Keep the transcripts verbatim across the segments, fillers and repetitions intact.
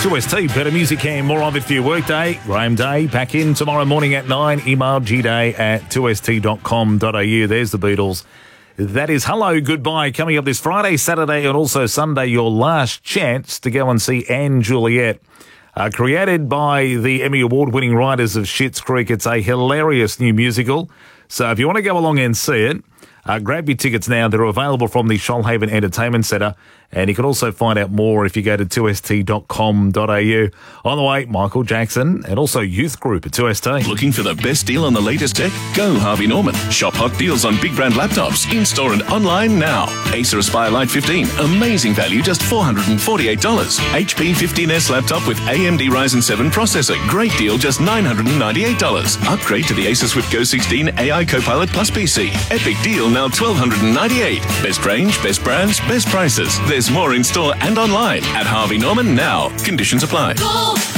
two S T, better music and more of it for your workday. Graham Day back in tomorrow morning at nine. Email gday at two s t dot com dot a u. There's the Beatles. That is Hello, Goodbye. Coming up this Friday, Saturday and also Sunday, your last chance to go and see Anne Juliet. Uh, created by the Emmy Award-winning writers of Schitt's Creek, it's a hilarious new musical. So if you want to go along and see it, uh, grab your tickets now. They're available from the Shoalhaven Entertainment Centre. And you can also find out more if you go to two s t dot com dot a u. On the way, Michael Jackson and also Youth Group at two S T. Looking for the best deal on the latest tech? Go Harvey Norman. Shop hot deals on big brand laptops in-store and online now. Acer Aspire Lite fifteen, amazing value, just four hundred forty-eight dollars. H P fifteen S laptop with A M D Ryzen seven processor, great deal, just nine hundred ninety-eight dollars. Upgrade to the Acer Swift Go sixteen A I Copilot Plus P C. Epic deal, now twelve ninety-eight dollars. Best range, best brands, best prices. There's more in store and online at Harvey Norman now. Conditions apply. Go,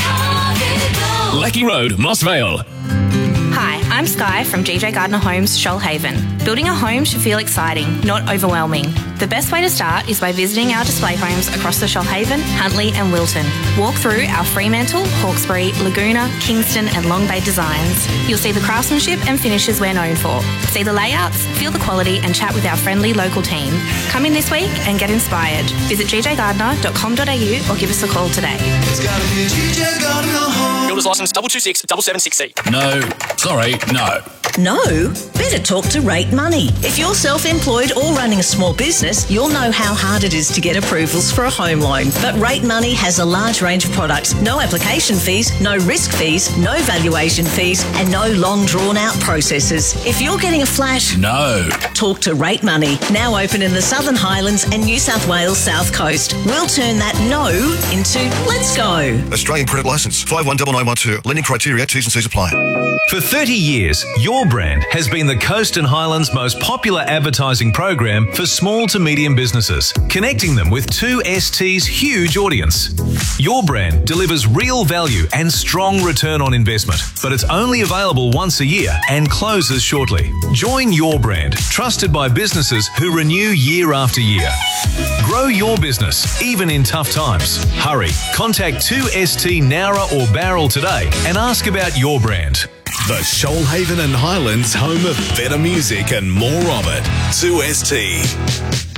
Harvey, go. Lecky Road, Moss Vale. Hi, I'm Sky from G J Gardner Homes, Shoalhaven. Building a home should feel exciting, not overwhelming. The best way to start is by visiting our display homes across the Shoalhaven, Huntley and Wilton. Walk through our Fremantle, Hawkesbury, Laguna, Kingston and Long Bay designs. You'll see the craftsmanship and finishes we're known for. See the layouts, feel the quality and chat with our friendly local team. Come in this week and get inspired. Visit g j gardner dot com dot a u or give us a call today. It's gotta be G J Gardner Home. Builder's license double two six double seven six C. No, sorry, no. No? Better talk to Rate Money. If you're self-employed or running a small business, you'll know how hard it is to get approvals for a home loan. But Rate Money has a large range of products. No application fees, no risk fees, no valuation fees, and no long drawn-out processes. If you're getting a flash, No. talk to Rate Money. Now open in the Southern Highlands and New South Wales South Coast. We'll turn that no into let's go. Australian Credit Licence five one nine nine one two. Lending criteria, T's and C's apply. For thirty years, your brand has been the Coast and Highlands' most popular advertising program for small to medium businesses, connecting them with two S T's huge audience. Your brand delivers real value and strong return on investment, but it's only available once a year and closes shortly. Join Your Brand, trusted by businesses who renew year after year. Grow your business, even in tough times. Hurry, contact two S T Nowra or Barrel today and ask about your brand. The Shoalhaven and Highlands home of better music and more of it. two S T.